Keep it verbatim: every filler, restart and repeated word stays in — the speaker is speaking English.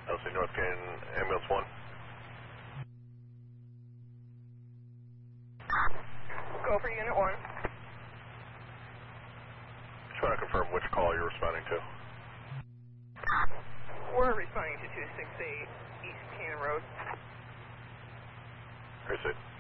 L C North Canyon Ambulance one. Go for Unit one. Just want to confirm which call you're responding to. We're responding to two six eight East Canyon Road. Here's it.